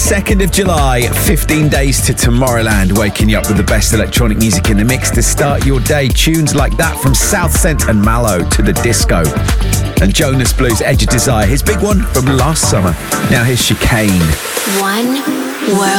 2nd of July, 15 days to Tomorrowland, waking you up with the best electronic music in the mix to start your day. Tunes like that from Southscent and Mallow to the disco. And Jonas Blues' Edge of Desire, his big one from last summer. Now here's Chicane. One World